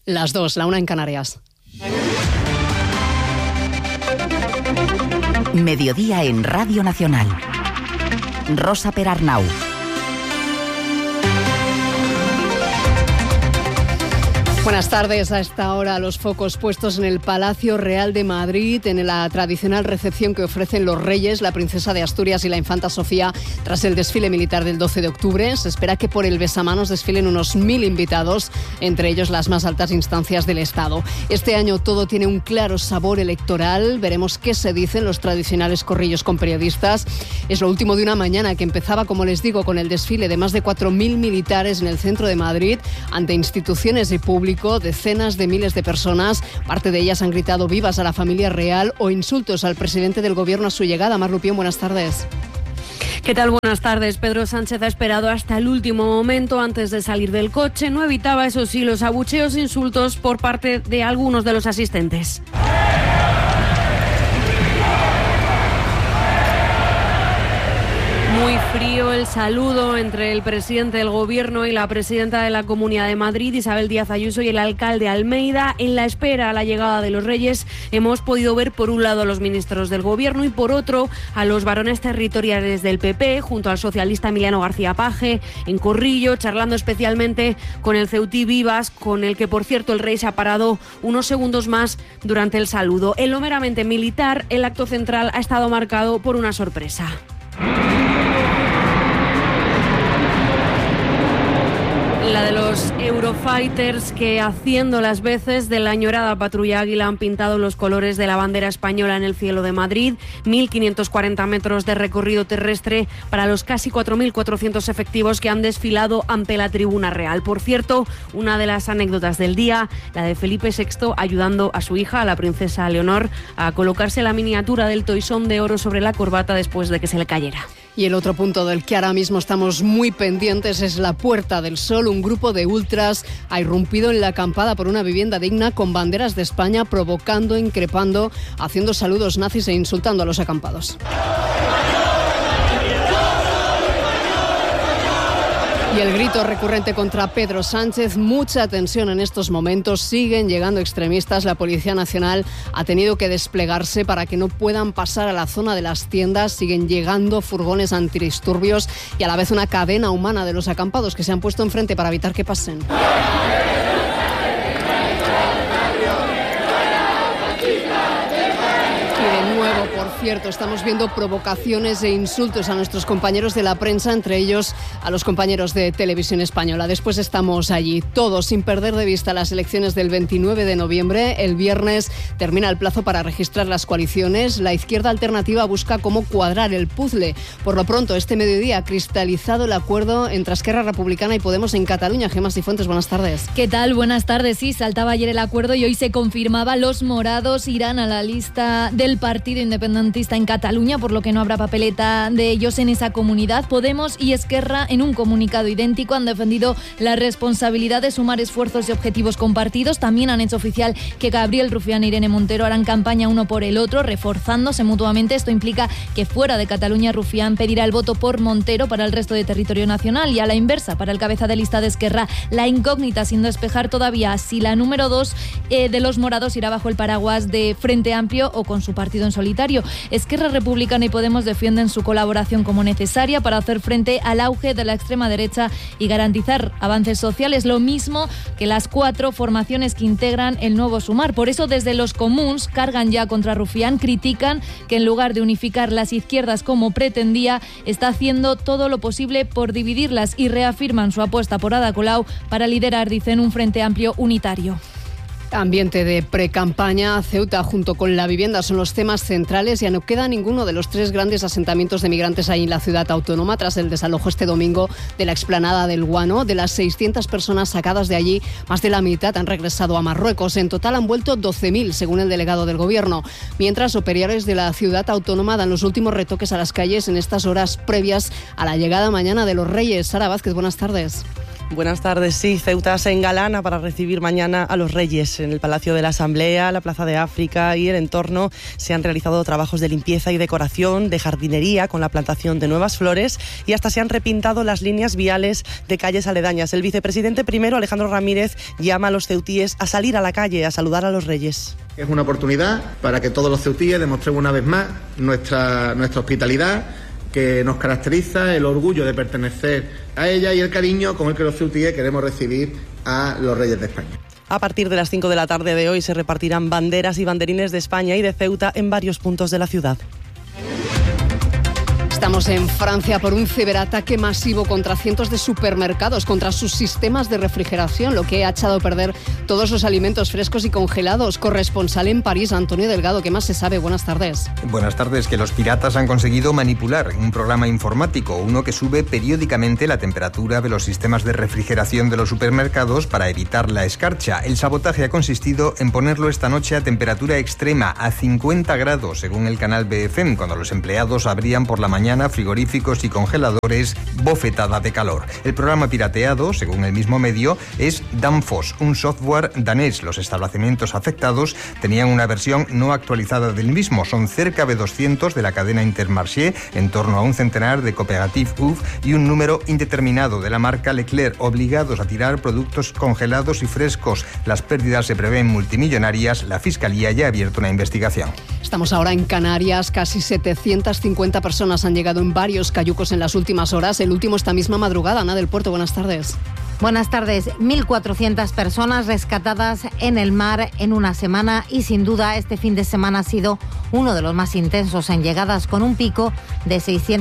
Las 2, la 1 en Canarias. Mediodía en Radio Nacional. Rosa Perarnau. Buenas tardes. A esta hora los focos puestos en el Palacio Real de Madrid, en la tradicional recepción que ofrecen los reyes, la princesa de Asturias y la infanta Sofía tras el desfile militar del 12 de octubre. Se espera que por el besamanos desfilen unos 1.000 invitados, entre ellos las más altas instancias del Estado. Este año todo tiene un claro sabor electoral. Veremos qué se dicen los tradicionales corrillos con periodistas. Es lo último de una mañana que empezaba, como les digo, con el desfile de más de 4.000 militares en el centro de Madrid, ante instituciones y público. Decenas de miles de personas, parte de ellas han gritado vivas a la familia real o insultos al presidente del gobierno a su llegada. Mar Lupión, buenas tardes. ¿Qué tal? Buenas tardes. Pedro Sánchez ha esperado hasta el último momento antes de salir del coche. No evitaba, eso sí, los abucheos e insultos por parte de algunos de los asistentes. Muy frío el saludo entre el presidente del Gobierno y la presidenta de la Comunidad de Madrid, Isabel Díaz Ayuso, y el alcalde Almeida. En la espera a la llegada de los Reyes hemos podido ver por un lado a los ministros del Gobierno y por otro a los varones territoriales del PP, junto al socialista Emiliano García Paje, en Corrillo, charlando especialmente con el ceutí Vivas, con el que, por cierto, el rey se ha parado unos segundos más durante el saludo. En lo meramente militar, el acto central ha estado marcado por una sorpresa. La de los Eurofighters que, haciendo las veces de la añorada patrulla Águila, han pintado los colores de la bandera española en el cielo de Madrid. 1.540 metros de recorrido terrestre para los casi 4.400 efectivos que han desfilado ante la Tribuna Real. Por cierto, una de las anécdotas del día, la de Felipe VI ayudando a su hija, a la princesa Leonor, a colocarse la miniatura del toisón de oro sobre la corbata después de que se le cayera. Y el otro punto del que ahora mismo estamos muy pendientes es la Puerta del Sol. Un grupo de ultras ha irrumpido en la acampada por una vivienda digna con banderas de España, provocando, increpando, haciendo saludos nazis e insultando a los acampados. Y el grito recurrente contra Pedro Sánchez, mucha tensión en estos momentos, siguen llegando extremistas. La Policía Nacional ha tenido que desplegarse para que no puedan pasar a la zona de las tiendas. Siguen llegando furgones antidisturbios y a la vez una cadena humana de los acampados que se han puesto enfrente para evitar que pasen. Por cierto, estamos viendo provocaciones e insultos a nuestros compañeros de la prensa, entre ellos a los compañeros de Televisión Española. Después estamos allí, todos, sin perder de vista las elecciones del 29 de noviembre. El viernes termina el plazo para registrar las coaliciones. La izquierda alternativa busca cómo cuadrar el puzzle. Por lo pronto, este mediodía ha cristalizado el acuerdo entre Esquerra Republicana y Podemos en Cataluña. Gemma Cifuentes, buenas tardes. ¿Qué tal? Buenas tardes. Sí, saltaba ayer el acuerdo y hoy se confirmaba. Los morados irán a la lista del Partido Independentista en Cataluña, por lo que no habrá papeleta de ellos en esa comunidad. Podemos y Esquerra, en un comunicado idéntico, han defendido la responsabilidad de sumar esfuerzos y objetivos compartidos. También han hecho oficial que Gabriel Rufián e Irene Montero harán campaña uno por el otro, reforzándose mutuamente. Esto implica que fuera de Cataluña Rufián pedirá el voto por Montero para el resto de territorio nacional, y a la inversa, para el cabeza de lista de Esquerra, la incógnita sin despejar todavía si la número 2 de los morados irá bajo el paraguas de Frente Amplio o con su partido en solitario. Esquerra Republicana y Podemos defienden su colaboración como necesaria para hacer frente al auge de la extrema derecha y garantizar avances sociales, lo mismo que las 4 formaciones que integran el nuevo Sumar. Por eso, desde los comuns cargan ya contra Rufián, critican que en lugar de unificar las izquierdas como pretendía, está haciendo todo lo posible por dividirlas, y reafirman su apuesta por Ada Colau para liderar, dicen, un Frente Amplio unitario. Ambiente de precampaña. Ceuta junto con la vivienda son los temas centrales. Ya no queda ninguno de los 3 grandes asentamientos de migrantes ahí en la ciudad autónoma tras el desalojo este domingo de la explanada del Guano. De las 600 personas sacadas de allí, más de la mitad han regresado a Marruecos. En total han vuelto 12.000, según el delegado del Gobierno. Mientras, operarios de la ciudad autónoma dan los últimos retoques a las calles en estas horas previas a la llegada mañana de los Reyes. Sara Vázquez, buenas tardes. Buenas tardes. Sí, Ceuta se engalana para recibir mañana a los Reyes. En el Palacio de la Asamblea, la Plaza de África y el entorno se han realizado trabajos de limpieza y decoración, de jardinería con la plantación de nuevas flores y hasta se han repintado las líneas viales de calles aledañas. El vicepresidente primero, Alejandro Ramírez, llama a los ceutíes a salir a la calle a saludar a los Reyes. Es una oportunidad para que todos los ceutíes demostremos una vez más nuestra hospitalidad, que nos caracteriza, el orgullo de pertenecer a ella y el cariño con el que los ceutíes queremos recibir a los Reyes de España. A partir de las 5 de la tarde de hoy se repartirán banderas y banderines de España y de Ceuta en varios puntos de la ciudad. Estamos en Francia por un ciberataque masivo contra cientos de supermercados, contra sus sistemas de refrigeración, lo que ha echado a perder todos los alimentos frescos y congelados. Corresponsal en París, Antonio Delgado, ¿qué más se sabe? Buenas tardes. Buenas tardes. Que los piratas han conseguido manipular un programa informático, uno que sube periódicamente la temperatura de los sistemas de refrigeración de los supermercados para evitar la escarcha. El sabotaje ha consistido en ponerlo esta noche a temperatura extrema, a 50 grados, según el canal BFM, cuando los empleados abrían por la mañana frigoríficos y congeladores, bofetada de calor. El programa pirateado, según el mismo medio, es Danfoss, un software danés. Los establecimientos afectados tenían una versión no actualizada del mismo. Son cerca de 200 de la cadena Intermarché, en torno a un centenar de Cooperative UF y un número indeterminado de la marca Leclerc, obligados a tirar productos congelados y frescos. Las pérdidas se prevén multimillonarias. La Fiscalía ya ha abierto una investigación. Estamos ahora en Canarias. Casi 750 personas han llegado en varios cayucos en las últimas horas. El último esta misma madrugada. Ana del Puerto, buenas tardes. Buenas tardes. 1.400 personas rescatadas en el mar en una semana y sin duda este fin de semana ha sido uno de los más intensos en llegadas, con un pico de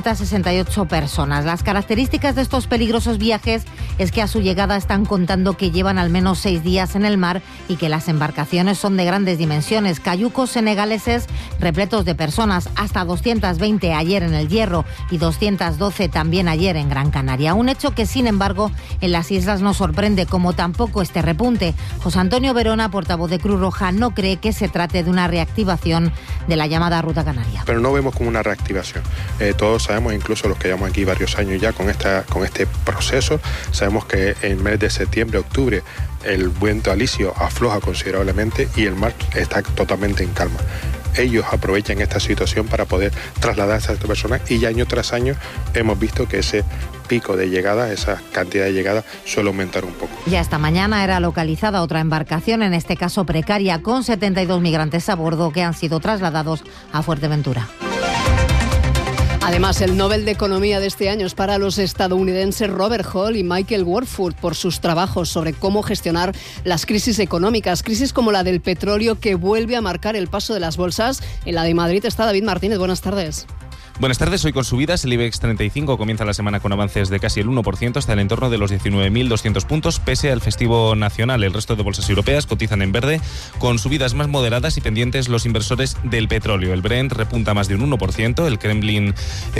668 personas. Las características de estos peligrosos viajes es que a su llegada están contando que llevan al menos 6 días en el mar y que las embarcaciones son de grandes dimensiones. Cayucos senegaleses repletos de personas, hasta 220 ayer en El Hierro y 212 también ayer en Gran Canaria. Un hecho que, sin embargo, en las islas no sorprende, como tampoco este repunte. José Antonio Verona, portavoz de Cruz Roja, no cree que se trate de una reactivación de la llamada Ruta Canaria. Pero no vemos como una reactivación. Todos sabemos, incluso los que llevamos aquí varios años ya con este proceso, sabemos que en el mes de septiembre, octubre, el viento alisio afloja considerablemente y el mar está totalmente en calma. Ellos aprovechan esta situación para poder trasladarse a estas personas y ya año tras año hemos visto que ese pico de llegada, esa cantidad de llegada suele aumentar un poco. Ya esta mañana era localizada otra embarcación, en este caso precaria, con 72 migrantes a bordo que han sido trasladados a Fuerteventura. Además, el Nobel de Economía de este año es para los estadounidenses Robert Hall y Michael Warford por sus trabajos sobre cómo gestionar las crisis económicas. Crisis como la del petróleo, que vuelve a marcar el paso de las bolsas. En la de Madrid está David Martínez. Buenas tardes. Buenas tardes, hoy con subidas. El IBEX 35 comienza la semana con avances de casi el 1%, hasta el entorno de los 19.200 puntos, pese al festivo nacional. El resto de bolsas europeas cotizan en verde, con subidas más moderadas y pendientes los inversores del petróleo. El Brent repunta más de un 1%, el Kremlin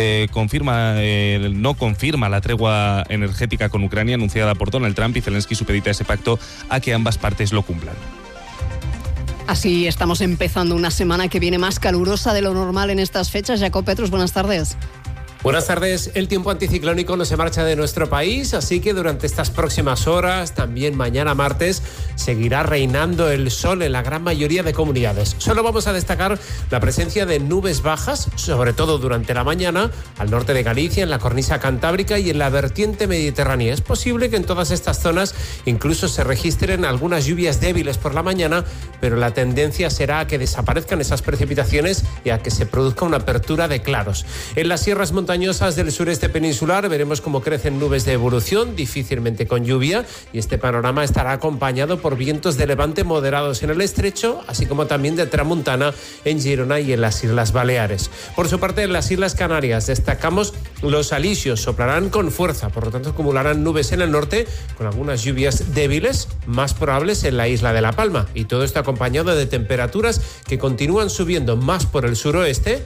no confirma la tregua energética con Ucrania anunciada por Donald Trump, y Zelensky supedita ese pacto a que ambas partes lo cumplan. Así estamos empezando una semana que viene más calurosa de lo normal en estas fechas. Jacob Petrus, buenas tardes. Buenas tardes. El tiempo anticiclónico no se marcha de nuestro país, así que durante estas próximas horas, también mañana martes, seguirá reinando el sol en la gran mayoría de comunidades. Solo vamos a destacar la presencia de nubes bajas, sobre todo durante la mañana, al norte de Galicia, en la cornisa cantábrica y en la vertiente mediterránea. Es posible que en todas estas zonas incluso se registren algunas lluvias débiles por la mañana, pero la tendencia será a que desaparezcan esas precipitaciones y a que se produzca una apertura de claros. En las sierras montañosas del sureste peninsular veremos cómo crecen nubes de evolución, difícilmente con lluvia, y este panorama estará acompañado por vientos de levante moderados en el estrecho, así como también de tramuntana en Girona y en las Islas Baleares. Por su parte, en las Islas Canarias destacamos los alisios, soplarán con fuerza, por lo tanto acumularán nubes en el norte, con algunas lluvias débiles, más probables en la isla de La Palma, y todo esto acompañado de temperaturas que continúan subiendo más por el suroeste,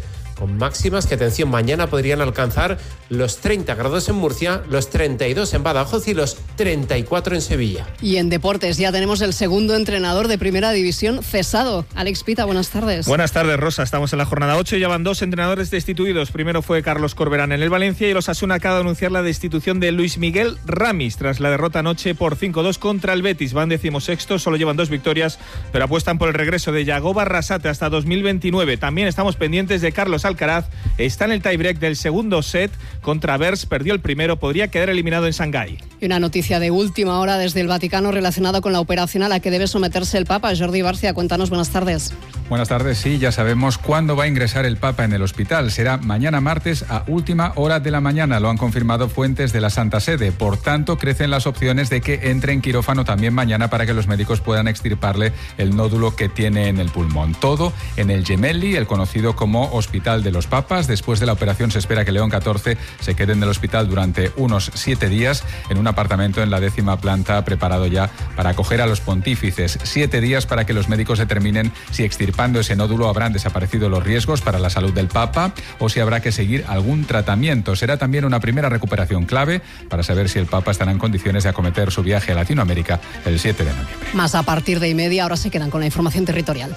con máximas que, atención, mañana podrían alcanzar los 30 grados en Murcia, los 32 en Badajoz y los 34 en Sevilla. Y en deportes ya tenemos el segundo entrenador de Primera División cesado. Alex Pita, buenas tardes. Buenas tardes, Rosa. Estamos en la jornada 8 y ya van 2 entrenadores destituidos. Primero fue Carlos Corberán en el Valencia y el Osasuna acaba de anunciar la destitución de Luis Miguel Ramis tras la derrota anoche por 5-2 contra el Betis. Van 16º, solo llevan 2 victorias, pero apuestan por el regreso de Yagoba Arrasate hasta 2029. También estamos pendientes de Carlos Alcaraz. Está en el tiebreak del segundo set contra Bers, perdió el primero, podría quedar eliminado en Shanghái. Y una noticia de última hora desde el Vaticano relacionada con la operación a la que debe someterse el Papa. Jordi Barcia, cuéntanos, buenas tardes. Buenas tardes, sí, ya sabemos cuándo va a ingresar el Papa en el hospital. Será mañana martes a última hora de la mañana, lo han confirmado fuentes de la Santa Sede. Por tanto, crecen las opciones de que entre en quirófano también mañana para que los médicos puedan extirparle el nódulo que tiene en el pulmón. Todo en el Gemelli, el conocido como Hospital de los Papas. Después de la operación se espera que León XIV se quede en el hospital durante unos 7 días en un apartamento en la 10ª planta preparado ya para acoger a los pontífices. 7 días para que los médicos determinen si extirpando ese nódulo habrán desaparecido los riesgos para la salud del Papa o si habrá que seguir algún tratamiento. Será también una primera recuperación clave para saber si el Papa estará en condiciones de acometer su viaje a Latinoamérica el 7 de noviembre. Más a partir de 1:30, ahora se quedan con la información territorial.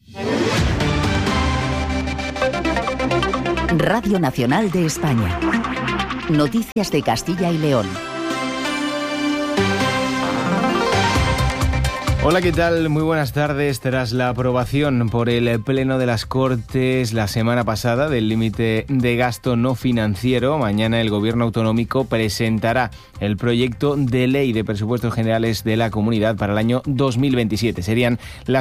Radio Nacional de España. Noticias de Castilla y León. Hola, ¿qué tal? Muy buenas tardes. Tras la aprobación por el Pleno de las Cortes la semana pasada del límite de gasto no financiero, mañana el Gobierno autonómico presentará el proyecto de ley de presupuestos generales de la comunidad para el año 2027. Serían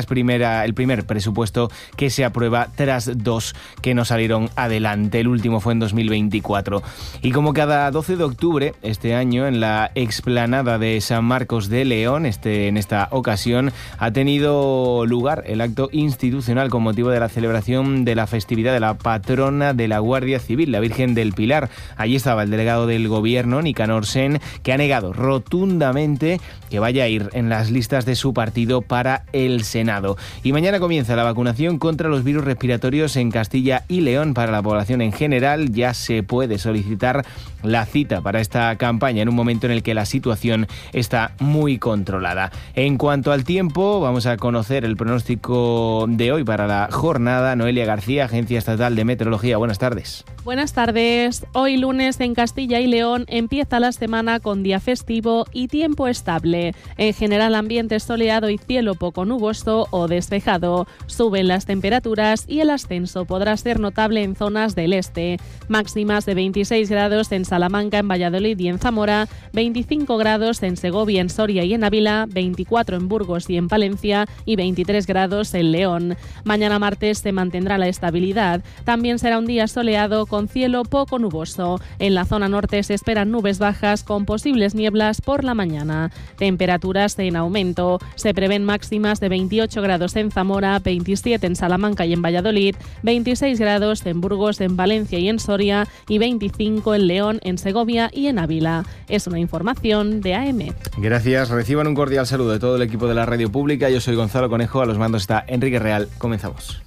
el primer presupuesto que se aprueba tras 2 que no salieron adelante. El último fue en 2024. Y como cada 12 de octubre, este año, en la explanada de San Marcos de León, en esta ocasión, ha tenido lugar el acto institucional con motivo de la celebración de la festividad de la patrona de la Guardia Civil, la Virgen del Pilar. Allí estaba el delegado del Gobierno, Nicanor Sen, que ha negado rotundamente que vaya a ir en las listas de su partido para el Senado. Y mañana comienza la vacunación contra los virus respiratorios en Castilla y León para la población en general. Ya se puede solicitar la cita para esta campaña en un momento en el que la situación está muy controlada. En cuanto al tiempo, vamos a conocer el pronóstico de hoy para la jornada. Noelia García, Agencia Estatal de Meteorología. Buenas tardes. Buenas tardes. Hoy lunes en Castilla y León empieza la semana con día festivo y tiempo estable. En general, ambiente soleado y cielo poco nuboso o despejado. Suben las temperaturas y el ascenso podrá ser notable en zonas del este. Máximas de 26 grados en Salamanca, en Valladolid y en Zamora, 25 grados en Segovia, en Soria y en Ávila, 24 en Burgos y en Palencia y 23 grados en León. Mañana martes se mantendrá la estabilidad. También será un día soleado con cielo poco nuboso. En la zona norte se esperan nubes bajas con posibles nieblas por la mañana. Temperaturas en aumento. Se prevén máximas de 28 grados en Zamora, 27 en Salamanca y en Valladolid, 26 grados en Burgos, en Valencia y en Soria y 25 en León, en Segovia y en Ávila. Es una información de AM. Gracias. Reciban un cordial saludo de todo el equipo de la Radio Pública. Yo soy Gonzalo Conejo, a los mandos está Enrique Real. Comenzamos.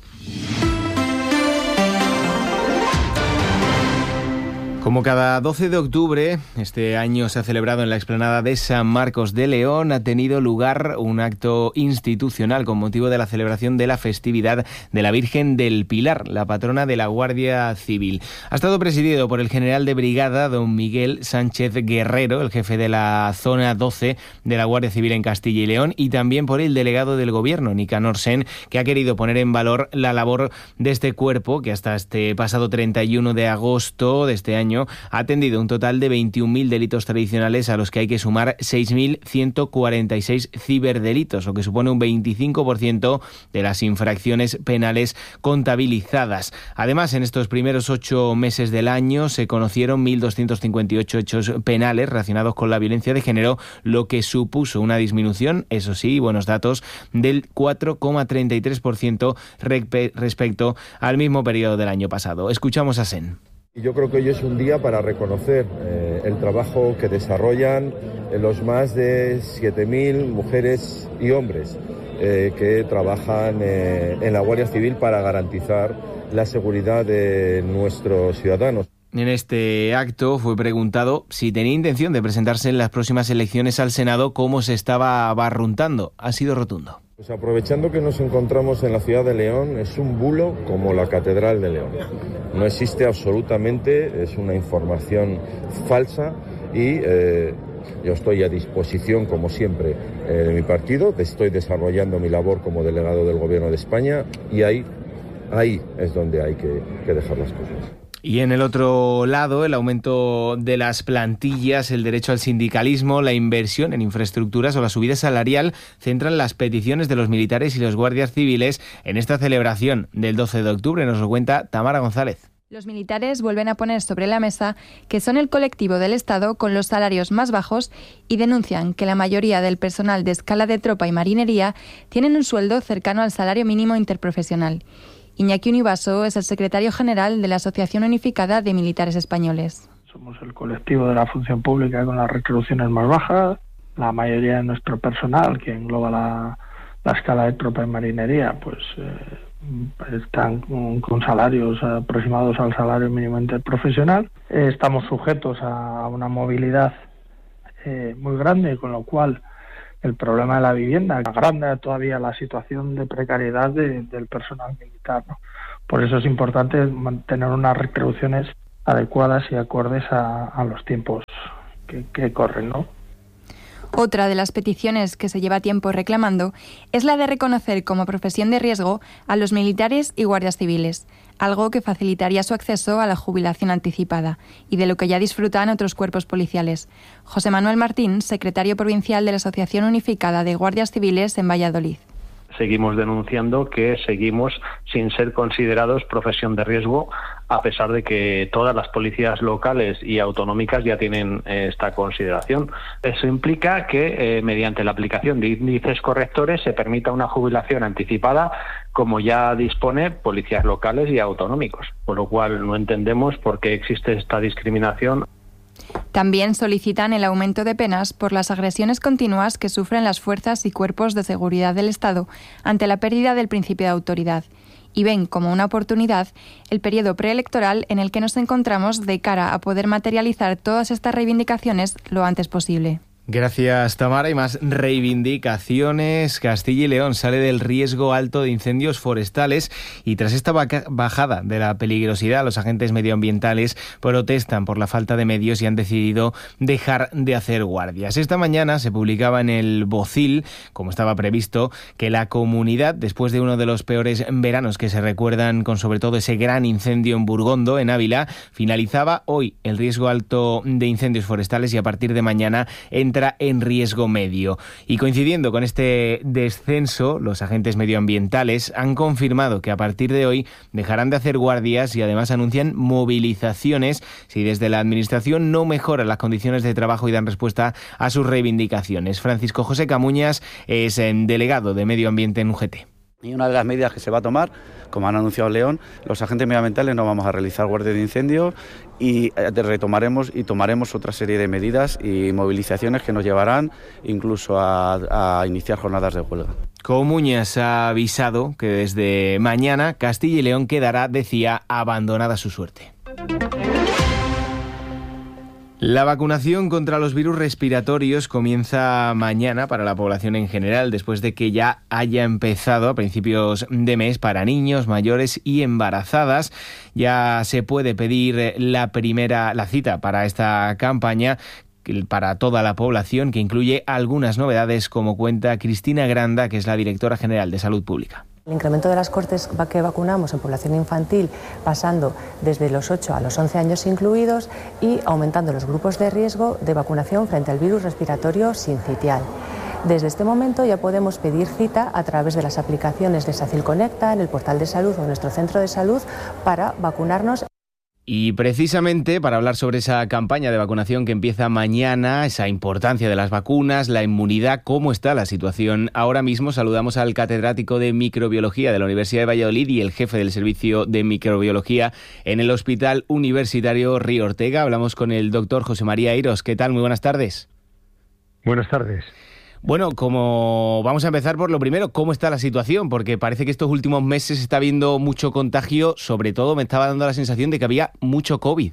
Como cada 12 de octubre, este año se ha celebrado en la explanada de San Marcos de León, ha tenido lugar un acto institucional con motivo de la celebración de la festividad de la Virgen del Pilar, la patrona de la Guardia Civil. Ha estado presidido por el general de brigada, don Miguel Sánchez Guerrero, el jefe de la zona 12 de la Guardia Civil en Castilla y León, y también por el delegado del Gobierno, Nicanor Sen, que ha querido poner en valor la labor de este cuerpo, que hasta este pasado 31 de agosto de este año ha atendido un total de 21.000 delitos tradicionales, a los que hay que sumar 6.146 ciberdelitos, lo que supone un 25% de las infracciones penales contabilizadas. Además, en estos primeros 8 meses del año se conocieron 1.258 hechos penales relacionados con la violencia de género, lo que supuso una disminución, eso sí, buenos datos, del 4,33% respecto al mismo periodo del año pasado. Escuchamos a Sen. Yo creo que hoy es un día para reconocer el trabajo que desarrollan los más de 7.000 mujeres y hombres que trabajan en la Guardia Civil para garantizar la seguridad de nuestros ciudadanos. En este acto fue preguntado si tenía intención de presentarse en las próximas elecciones al Senado, cómo se estaba barruntando. Ha sido rotundo. Pues aprovechando que nos encontramos en la ciudad de León, es un bulo como la Catedral de León. No existe absolutamente, es una información falsa y yo estoy a disposición, como siempre, de mi partido. Estoy desarrollando mi labor como delegado del Gobierno de España y ahí es donde hay que dejar las cosas. Y en el otro lado, el aumento de las plantillas, el derecho al sindicalismo, la inversión en infraestructuras o la subida salarial centran las peticiones de los militares y los guardias civiles en esta celebración del 12 de octubre. Nos lo cuenta Tamara González. Los militares vuelven a poner sobre la mesa que son el colectivo del Estado con los salarios más bajos y denuncian que la mayoría del personal de escala de tropa y marinería tienen un sueldo cercano al salario mínimo interprofesional. Iñaki Univaso es el secretario general de la Asociación Unificada de Militares Españoles. Somos el colectivo de la función pública con las retribuciones más bajas. La mayoría de nuestro personal, que engloba la escala de tropa y marinería, pues están con salarios aproximados al salario mínimo interprofesional. Estamos sujetos a una movilidad muy grande, con lo cual el problema de la vivienda agranda todavía la situación de precariedad del personal militar, ¿no? Por eso es importante mantener unas retribuciones adecuadas y acordes a los tiempos que corren, ¿no? Otra de las peticiones que se lleva tiempo reclamando es la de reconocer como profesión de riesgo a los militares y guardias civiles, algo que facilitaría su acceso a la jubilación anticipada y de lo que ya disfrutan otros cuerpos policiales. José Manuel Martín, secretario provincial de la Asociación Unificada de Guardias Civiles en Valladolid. Seguimos denunciando que seguimos sin ser considerados profesión de riesgo, a pesar de que todas las policías locales y autonómicas ya tienen esta consideración. Eso implica que mediante la aplicación de índices correctores se permita una jubilación anticipada, como ya dispone policías locales y autonómicos, por lo cual no entendemos por qué existe esta discriminación. También solicitan el aumento de penas por las agresiones continuas que sufren las fuerzas y cuerpos de seguridad del Estado ante la pérdida del principio de autoridad y ven como una oportunidad el periodo preelectoral en el que nos encontramos de cara a poder materializar todas estas reivindicaciones lo antes posible. Gracias, Tamara. Y más reivindicaciones. Castilla y León sale del riesgo alto de incendios forestales y tras esta bajada de la peligrosidad, los agentes medioambientales protestan por la falta de medios y han decidido dejar de hacer guardias. Esta mañana se publicaba en el Bocil, como estaba previsto, que la comunidad, después de uno de los peores veranos que se recuerdan, con sobre todo ese gran incendio en Burgondo, en Ávila, finalizaba hoy el riesgo alto de incendios forestales y a partir de mañana entra en riesgo medio. Y coincidiendo con este descenso, los agentes medioambientales han confirmado que a partir de hoy dejarán de hacer guardias y además anuncian movilizaciones si desde la Administración no mejoran las condiciones de trabajo y dan respuesta a sus reivindicaciones. Francisco José Camuñas es delegado de Medio Ambiente en UGT. Y una de las medidas que se va a tomar, como han anunciado León, los agentes medioambientales no vamos a realizar guardias de incendios y retomaremos y tomaremos otra serie de medidas y movilizaciones que nos llevarán incluso a iniciar jornadas de huelga. Camuñas ha avisado que desde mañana Castilla y León quedará, decía, abandonada a su suerte. La vacunación contra los virus respiratorios comienza mañana para la población en general, después de que ya haya empezado a principios de mes para niños, mayores y embarazadas. Ya se puede pedir la cita para esta campaña para toda la población, que incluye algunas novedades, como cuenta Cristina Granda, que es la directora general de Salud Pública. El incremento de las cohortes que vacunamos en población infantil, pasando desde los 8 a los 11 años incluidos, y aumentando los grupos de riesgo de vacunación frente al virus respiratorio sincitial. Desde este momento ya podemos pedir cita a través de las aplicaciones de SACIL Conecta, en el portal de salud o en nuestro centro de salud, para vacunarnos. Y precisamente para hablar sobre esa campaña de vacunación que empieza mañana, esa importancia de las vacunas, la inmunidad, cómo está la situación ahora mismo, saludamos al catedrático de microbiología de la Universidad de Valladolid y el jefe del servicio de microbiología en el Hospital Universitario Río Ortega. Hablamos con el doctor José María Eiros. ¿Qué tal? Muy buenas tardes. Buenas tardes. Bueno, como vamos a empezar por lo primero, ¿cómo está la situación? Porque parece que estos últimos meses está habiendo mucho contagio, sobre todo me estaba dando la sensación de que había mucho COVID.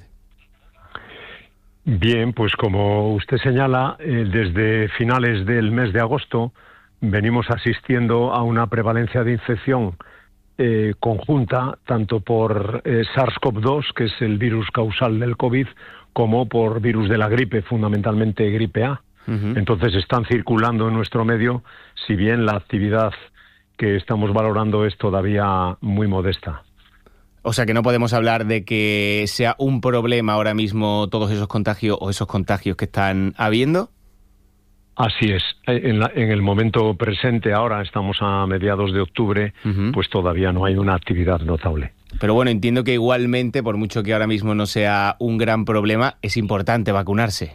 Bien, pues como usted señala, desde finales del mes de agosto venimos asistiendo a una prevalencia de infección conjunta, tanto por SARS-CoV-2, que es el virus causal del COVID, como por virus de la gripe, fundamentalmente gripe A. Entonces están circulando en nuestro medio, si bien la actividad que estamos valorando es todavía muy modesta. O sea que no podemos hablar de que sea un problema ahora mismo todos esos contagios o esos contagios que están habiendo. Así es. En el momento presente, ahora estamos a mediados de octubre, pues todavía no hay una actividad notable. Pero bueno, entiendo que igualmente, por mucho que ahora mismo no sea un gran problema, es importante vacunarse.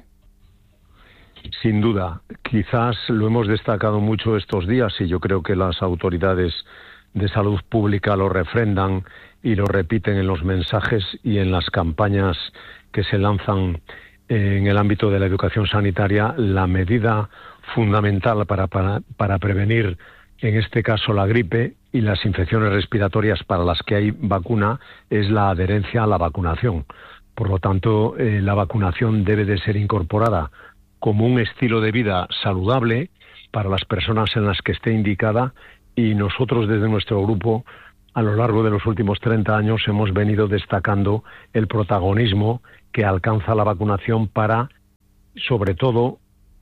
Sin duda. Quizás lo hemos destacado mucho estos días y yo creo que las autoridades de salud pública lo refrendan y lo repiten en los mensajes y en las campañas que se lanzan en el ámbito de la educación sanitaria. La medida fundamental para prevenir, en este caso, la gripe y las infecciones respiratorias para las que hay vacuna es la adherencia a la vacunación. Por lo tanto, la vacunación debe de ser incorporada como un estilo de vida saludable para las personas en las que esté indicada, y nosotros desde nuestro grupo a lo largo de los últimos 30 años hemos venido destacando el protagonismo que alcanza la vacunación para, sobre todo,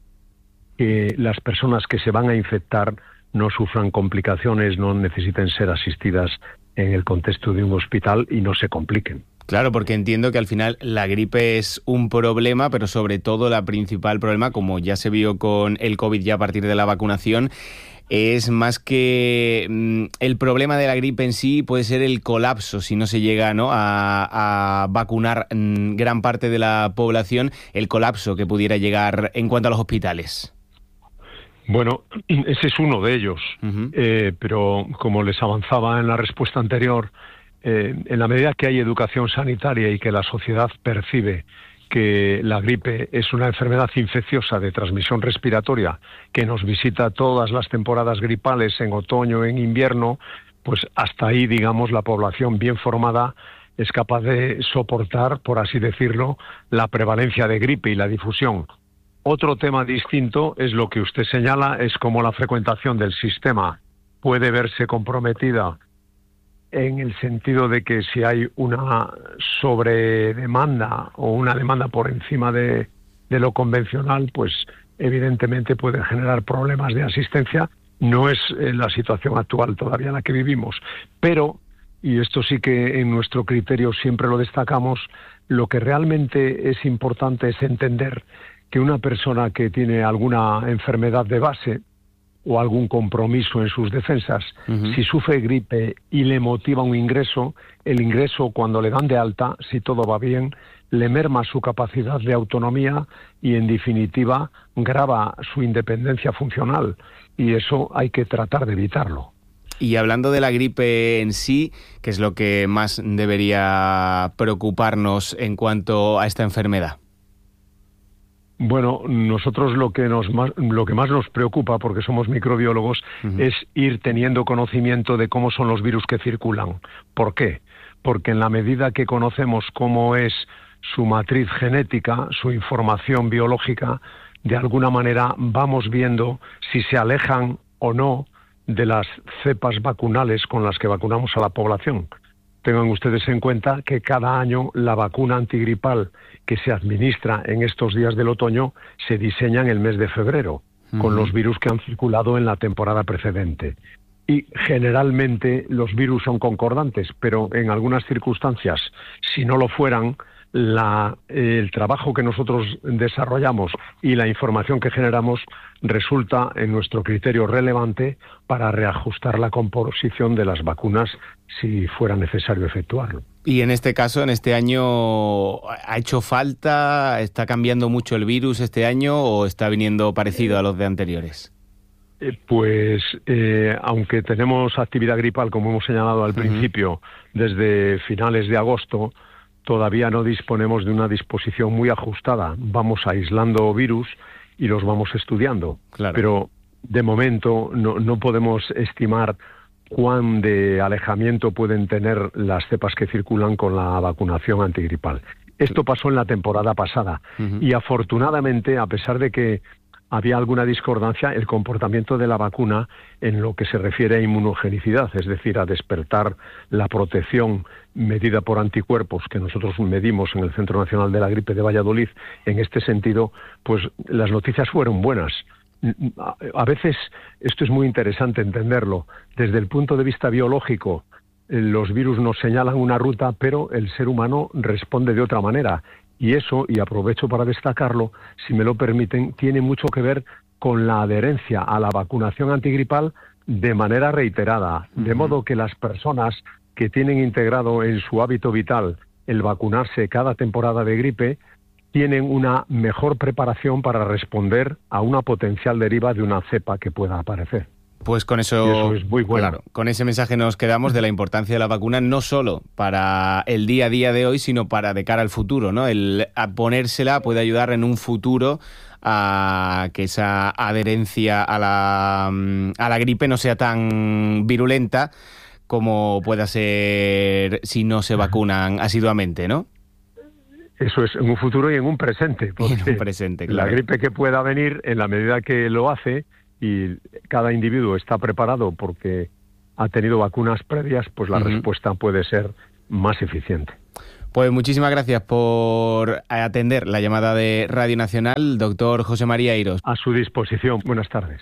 que las personas que se van a infectar no sufran complicaciones, no necesiten ser asistidas en el contexto de un hospital y no se compliquen. Claro, porque entiendo que al final la gripe es un problema, pero sobre todo la principal problema, como ya se vio con el COVID ya a partir de la vacunación, es más que el problema de la gripe en sí, puede ser el colapso si no se llega, ¿no?, a vacunar gran parte de la población, el colapso que pudiera llegar en cuanto a los hospitales. Bueno, ese es uno de ellos, pero como les avanzaba en la respuesta anterior, en la medida que hay educación sanitaria y que la sociedad percibe que la gripe es una enfermedad infecciosa de transmisión respiratoria que nos visita todas las temporadas gripales, en otoño, en invierno, pues hasta ahí, digamos, la población bien formada es capaz de soportar, por así decirlo, la prevalencia de gripe y la difusión. Otro tema distinto es lo que usted señala, es cómo la frecuentación del sistema puede verse comprometida, en el sentido de que si hay una sobredemanda o una demanda por encima de lo convencional, pues evidentemente puede generar problemas de asistencia. No es la situación actual todavía en la que vivimos, pero, y esto sí que en nuestro criterio siempre lo destacamos, lo que realmente es importante es entender que una persona que tiene alguna enfermedad de base o algún compromiso en sus defensas, si sufre gripe y le motiva un ingreso, el ingreso, cuando le dan de alta, si todo va bien, le merma su capacidad de autonomía y, en definitiva, grava su independencia funcional. Y eso hay que tratar de evitarlo. Y hablando de la gripe en sí, ¿qué es lo que más debería preocuparnos en cuanto a esta enfermedad? Bueno, nosotros lo que más nos preocupa, porque somos microbiólogos, es ir teniendo conocimiento de cómo son los virus que circulan. ¿Por qué? Porque en la medida que conocemos cómo es su matriz genética, su información biológica, de alguna manera vamos viendo si se alejan o no de las cepas vacunales con las que vacunamos a la población. Tengan ustedes en cuenta que cada año la vacuna antigripal que se administra en estos días del otoño se diseña en el mes de febrero, con los virus que han circulado en la temporada precedente. Y generalmente los virus son concordantes, pero en algunas circunstancias, si no lo fueran, el trabajo que nosotros desarrollamos y la información que generamos resulta, en nuestro criterio, relevante para reajustar la composición de las vacunas si fuera necesario efectuarlo. Y en este caso, en este año, ¿ha hecho falta? ¿Está cambiando mucho el virus este año o está viniendo parecido a los de anteriores? Aunque tenemos actividad gripal, como hemos señalado al principio, desde finales de agosto, todavía no disponemos de una disposición muy ajustada. Vamos aislando virus y los vamos estudiando. Claro. Pero de momento no podemos estimar cuán de alejamiento pueden tener las cepas que circulan con la vacunación antigripal. Esto pasó en la temporada pasada y afortunadamente, a pesar de que había alguna discordancia, el comportamiento de la vacuna en lo que se refiere a inmunogenicidad, es decir, a despertar la protección medida por anticuerpos que nosotros medimos en el Centro Nacional de la Gripe de Valladolid, en este sentido, pues las noticias fueron buenas. A veces, esto es muy interesante entenderlo, desde el punto de vista biológico, los virus nos señalan una ruta, pero el ser humano responde de otra manera. Y eso, y aprovecho para destacarlo, si me lo permiten, tiene mucho que ver con la adherencia a la vacunación antigripal de manera reiterada. De modo que las personas que tienen integrado en su hábito vital el vacunarse cada temporada de gripe, tienen una mejor preparación para responder a una potencial deriva de una cepa que pueda aparecer. Pues con eso es muy bueno. Claro, con ese mensaje nos quedamos de la importancia de la vacuna, no solo para el día a día de hoy, sino para de cara al futuro, ¿no? El ponérsela puede ayudar en un futuro a que esa adherencia a la gripe no sea tan virulenta como pueda ser si no se vacunan asiduamente, ¿no? Eso es, en un futuro y en un presente. Porque en un presente, claro. La gripe que pueda venir, en la medida que lo hace, y cada individuo está preparado porque ha tenido vacunas previas, pues la respuesta puede ser más eficiente. Pues muchísimas gracias por atender la llamada de Radio Nacional, doctor José María Eiros. A su disposición. Buenas tardes.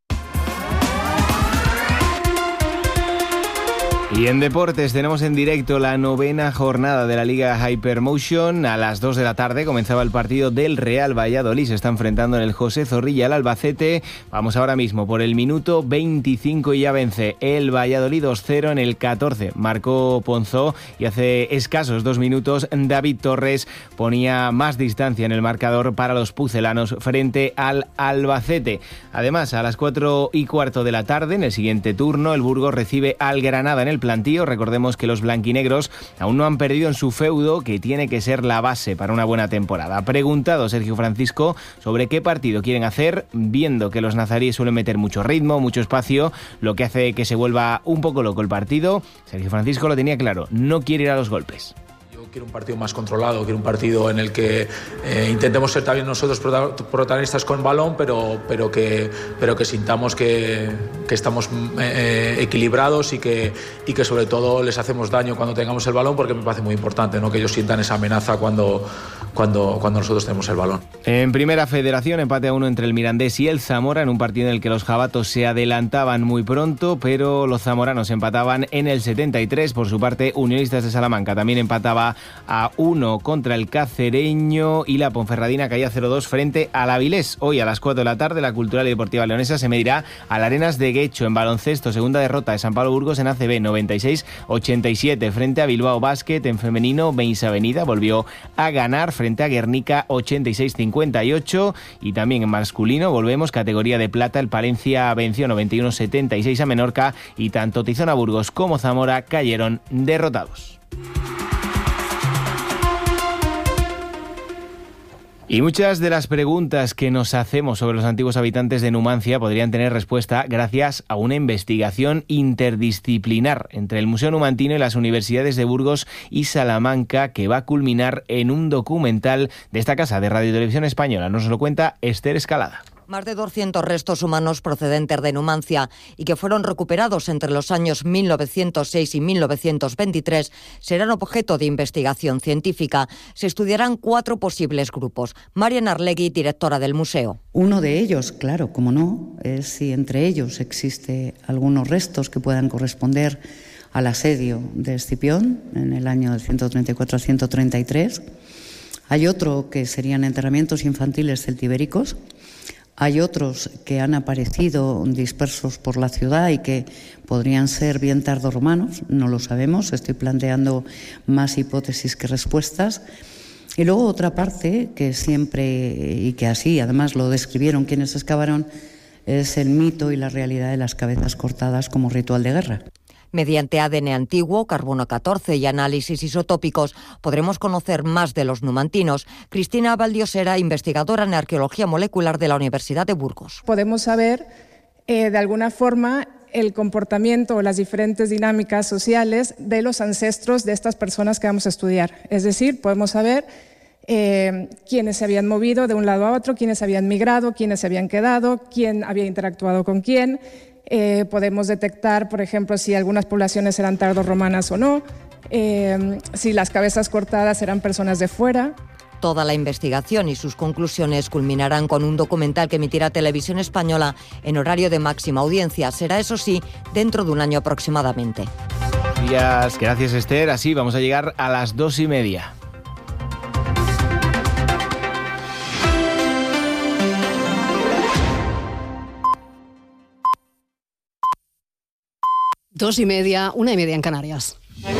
Y en deportes tenemos en directo la 9ª jornada de la Liga Hypermotion. A las 2 de la tarde comenzaba el partido del Real Valladolid. Se está enfrentando en el José Zorrilla al Albacete. Vamos ahora mismo por el minuto 25 y ya vence el Valladolid 2-0 en el 14. Marcó Ponzó y hace escasos 2 minutos David Torres ponía más distancia en el marcador para los pucelanos frente al Albacete. Además, a las 4:15 de la tarde, en el siguiente turno, el Burgos recibe al Granada en el plantío. Recordemos que los blanquinegros aún no han perdido en su feudo, que tiene que ser la base para una buena temporada. Preguntado Sergio Francisco sobre qué partido quieren hacer, viendo que los nazaríes suelen meter mucho ritmo, mucho espacio, lo que hace que se vuelva un poco loco el partido, Sergio Francisco lo tenía claro, no quiere ir a los golpes. Quiero un partido más controlado, quiero un partido en el que intentemos ser también nosotros protagonistas con balón, pero que sintamos que estamos equilibrados y que sobre todo les hacemos daño cuando tengamos el balón, porque me parece muy importante, ¿no? Que ellos sientan esa amenaza cuando nosotros tenemos el balón. En Primera Federación, empate a 1 entre el Mirandés y el Zamora, en un partido en el que los jabatos se adelantaban muy pronto, pero los zamoranos empataban en el 73. Por su parte, Unionistas de Salamanca también empataba a 1 contra el Cacereño y la Ponferradina caía 0-2 frente al Avilés. Hoy a las 4 de la tarde la Cultural y Deportiva Leonesa se medirá al Arenas de Guecho. En baloncesto, segunda derrota de San Pablo Burgos en ACB, 96-87 frente a Bilbao Basket. En femenino, Beis Avenida volvió a ganar frente a Guernica, 86-58. Y también en masculino volvemos, categoría de plata, el Palencia venció 91-76 a Menorca y tanto Tizona Burgos como Zamora cayeron derrotados. Y muchas de las preguntas que nos hacemos sobre los antiguos habitantes de Numancia podrían tener respuesta gracias a una investigación interdisciplinar entre el Museo Numantino y las universidades de Burgos y Salamanca, que va a culminar en un documental de esta casa de Radio y Televisión Española. Nos lo cuenta Esther Escalada. Más de 200 restos humanos procedentes de Numancia y que fueron recuperados entre los años 1906 y 1923 serán objeto de investigación científica. Se estudiarán 4 posibles grupos. Marian Arlegui, directora del museo. Uno de ellos, claro, como no, es si entre ellos existe algunos restos que puedan corresponder al asedio de Escipión en el año de 134 a 133. Hay otro que serían enterramientos infantiles celtibéricos. Hay otros que han aparecido dispersos por la ciudad y que podrían ser bien tardorromanos, no lo sabemos, estoy planteando más hipótesis que respuestas. Y luego otra parte que siempre, y que así además lo describieron quienes excavaron, es el mito y la realidad de las cabezas cortadas como ritual de guerra. Mediante ADN antiguo, carbono 14 y análisis isotópicos podremos conocer más de los numantinos. Cristina Valdiosera, investigadora en arqueología molecular de la Universidad de Burgos. Podemos saber de alguna forma el comportamiento o las diferentes dinámicas sociales de los ancestros de estas personas que vamos a estudiar. Es decir, podemos saber quiénes se habían movido de un lado a otro, quiénes habían migrado, quiénes se habían quedado, quién había interactuado con quién. Podemos detectar, por ejemplo, si algunas poblaciones eran tardorromanas o no, si las cabezas cortadas eran personas de fuera. Toda la investigación y sus conclusiones culminarán con un documental que emitirá Televisión Española en horario de máxima audiencia. Será, eso sí, dentro de un año aproximadamente. Gracias, Esther. Así vamos a llegar a las 2:30. Dos y media, 1:30 en Canarias.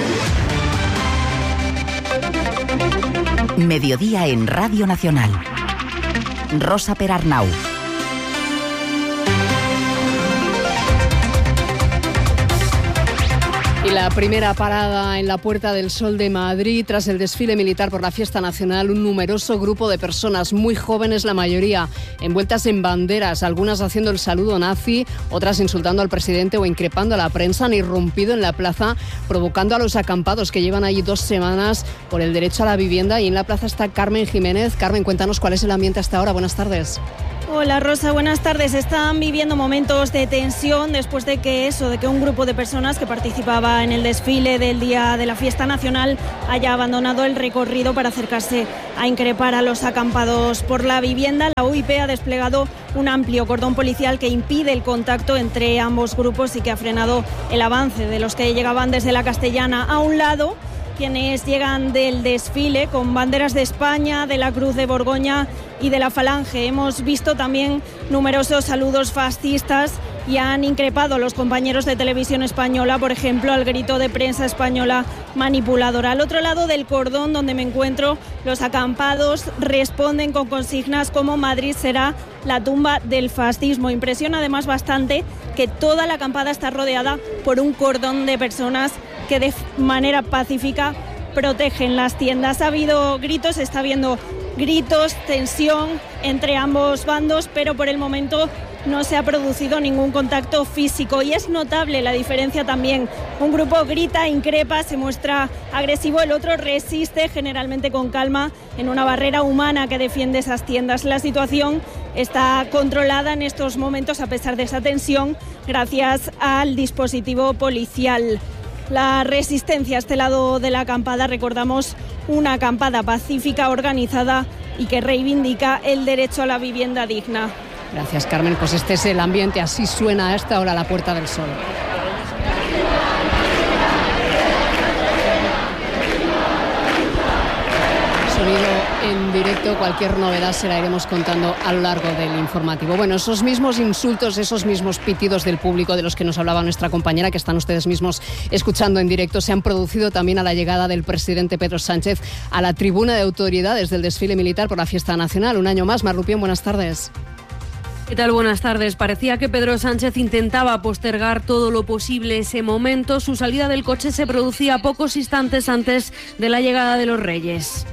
Mediodía en Radio Nacional. Rosa Perarnau. Y la primera parada en la Puerta del Sol de Madrid, tras el desfile militar por la Fiesta Nacional, un numeroso grupo de personas, muy jóvenes la mayoría, envueltas en banderas, algunas haciendo el saludo nazi, otras insultando al presidente o increpando a la prensa, han irrumpido en la plaza, provocando a los acampados que llevan allí 2 semanas por el derecho a la vivienda. Y en la plaza está Carmen Jiménez. Carmen, cuéntanos cuál es el ambiente hasta ahora. Buenas tardes. Hola Rosa, buenas tardes. Están viviendo momentos de tensión después de que un grupo de personas que participaba en el desfile del día de la Fiesta Nacional haya abandonado el recorrido para acercarse a increpar a los acampados por la vivienda. La UIP ha desplegado un amplio cordón policial que impide el contacto entre ambos grupos y que ha frenado el avance de los que llegaban desde la Castellana. A un lado, quienes llegan del desfile con banderas de España, de la Cruz de Borgoña y de la Falange. Hemos visto también numerosos saludos fascistas y han increpado a los compañeros de Televisión Española, por ejemplo, al grito de prensa española manipuladora. Al otro lado del cordón donde me encuentro, los acampados responden con consignas como Madrid será la tumba del fascismo. Impresiona además bastante que toda la acampada está rodeada por un cordón de personas que de manera pacífica protegen las tiendas. Ha habido gritos, está habiendo gritos, tensión entre ambos bandos, pero por el momento no se ha producido ningún contacto físico y es notable la diferencia también. Un grupo grita, increpa, se muestra agresivo, el otro resiste generalmente con calma en una barrera humana que defiende esas tiendas. La situación está controlada en estos momentos a pesar de esa tensión gracias al dispositivo policial. La resistencia a este lado de la acampada, recordamos, una acampada pacífica, organizada y que reivindica el derecho a la vivienda digna. Gracias, Carmen. Pues este es el ambiente, así suena a esta hora la Puerta del Sol. Sonido en directo, cualquier novedad se la iremos contando a lo largo del informativo. Bueno, esos mismos insultos, esos mismos pitidos del público de los que nos hablaba nuestra compañera, que están ustedes mismos escuchando en directo, se han producido también a la llegada del presidente Pedro Sánchez a la tribuna de autoridades del desfile militar por la Fiesta Nacional. Un año más. Mar Rupión, buenas tardes. ¿Qué tal? Buenas tardes. Parecía que Pedro Sánchez intentaba postergar todo lo posible ese momento. Su salida del coche se producía pocos instantes antes de la llegada de los Reyes.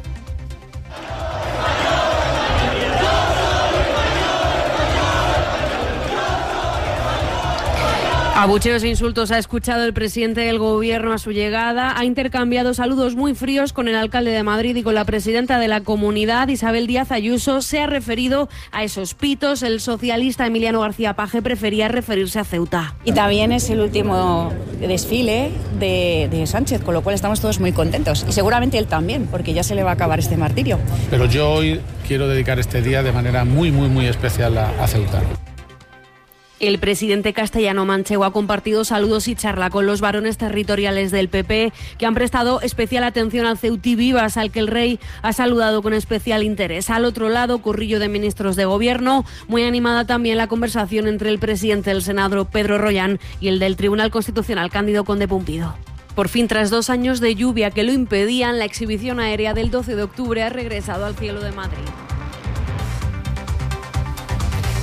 Abucheos e insultos ha escuchado el presidente del Gobierno a su llegada. Ha intercambiado saludos muy fríos con el alcalde de Madrid y con la presidenta de la comunidad, Isabel Díaz Ayuso. Se ha referido a esos pitos. El socialista Emiliano García Paje prefería referirse a Ceuta. Y también es el último desfile de Sánchez, con lo cual estamos todos muy contentos. Y seguramente él también, porque ya se le va a acabar este martirio. Pero yo hoy quiero dedicar este día de manera muy, muy, muy especial a Ceuta. El presidente castellano-manchego ha compartido saludos y charla con los varones territoriales del PP que han prestado especial atención al Ceutí Vivas, al que el rey ha saludado con especial interés. Al otro lado, corrillo de ministros de Gobierno, muy animada también la conversación entre el presidente del Senado, Pedro Rollán, y el del Tribunal Constitucional, Cándido Conde Pumpido. Por fin, tras 2 años de lluvia que lo impedían, la exhibición aérea del 12 de octubre ha regresado al cielo de Madrid.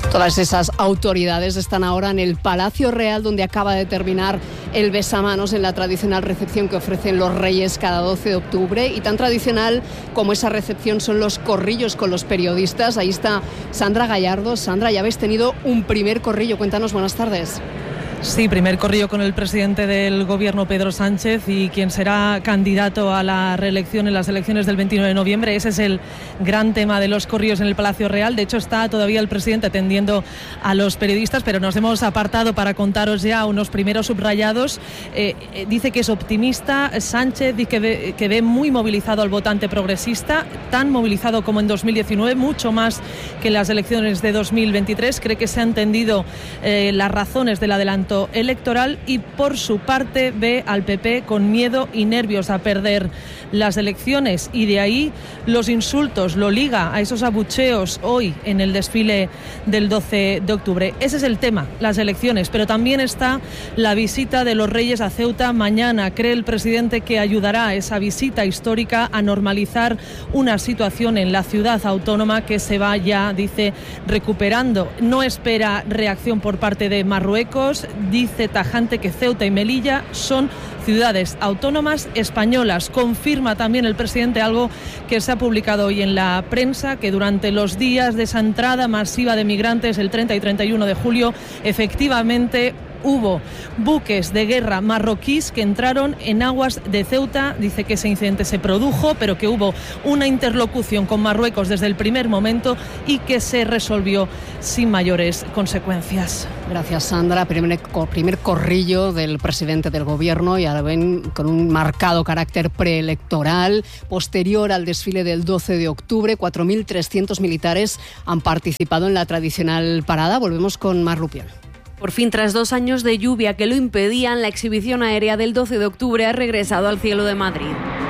Todas esas autoridades están ahora en el Palacio Real, donde acaba de terminar el besamanos en la tradicional recepción que ofrecen los reyes cada 12 de octubre. Y tan tradicional como esa recepción son los corrillos con los periodistas. Ahí está Sandra Gallardo. Sandra, ya habéis tenido un primer corrillo. Cuéntanos, buenas tardes. Sí, primer corrillo con el presidente del Gobierno, Pedro Sánchez, y quien será candidato a la reelección en las elecciones del 29 de noviembre. Ese es el gran tema de los corrillos en el Palacio Real. De hecho, está todavía el presidente atendiendo a los periodistas, pero nos hemos apartado para contaros ya unos primeros subrayados. Dice que es optimista Sánchez, dice que ve muy movilizado al votante progresista, tan movilizado como en 2019, mucho más que en las elecciones de 2023. Cree que se han entendido las razones del adelanto electoral, y por su parte ve al PP con miedo y nervios a perder las elecciones, y de ahí los insultos, lo liga a esos abucheos hoy en el desfile del 12 de octubre. Ese es el tema, las elecciones, pero también está la visita de los Reyes a Ceuta mañana. Cree el presidente que ayudará a esa visita histórica a normalizar una situación en la ciudad autónoma que se va ya, dice, recuperando. No espera reacción por parte de Marruecos. Dice tajante que Ceuta y Melilla son ciudades autónomas españolas. Confirma también el presidente algo que se ha publicado hoy en la prensa, que durante los días de esa entrada masiva de migrantes, el 30 y 31 de julio, efectivamente hubo buques de guerra marroquíes que entraron en aguas de Ceuta. Dice que ese incidente se produjo, pero que hubo una interlocución con Marruecos desde el primer momento y que se resolvió sin mayores consecuencias. Gracias, Sandra. Primer corrillo del presidente del Gobierno, y ahora ven con un marcado carácter preelectoral. Posterior al desfile del 12 de octubre, 4.300 militares han participado en la tradicional parada. Volvemos con Mar Rupián. Por fin, tras 2 años de lluvia que lo impedían, la exhibición aérea del 12 de octubre ha regresado al cielo de Madrid.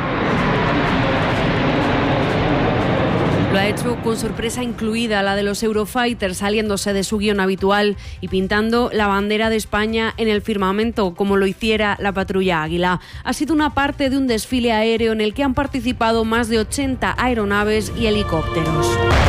Lo ha hecho con sorpresa incluida, la de los Eurofighters, saliéndose de su guión habitual y pintando la bandera de España en el firmamento, como lo hiciera la patrulla Águila. Ha sido una parte de un desfile aéreo en el que han participado más de 80 aeronaves y helicópteros.